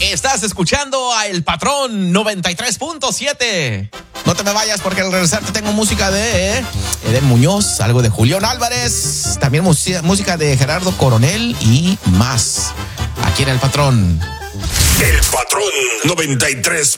Estás escuchando a El Patrón 93.7. No te me vayas porque al regresar te tengo música de Eden Muñoz, algo de Julián Álvarez, también música de Gerardo Coronel y más. Aquí en El Patrón. El Patrón 93.